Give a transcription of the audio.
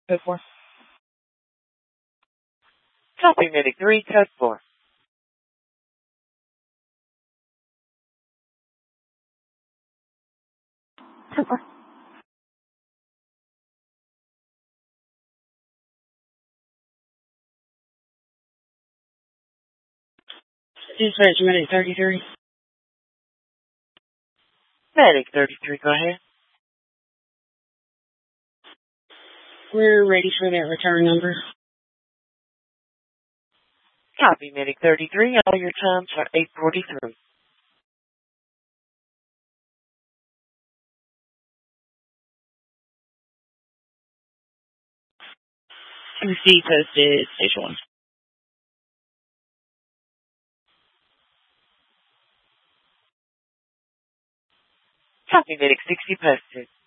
Code 4. Copy, Medic 3, Code 4. Code 4. Dispatch Medic 33. Medic 33, go ahead. We're ready for that return number. Copy, Medic 33. All your times are 8:43. MC posted station 1. Copy, Medic 60 posted.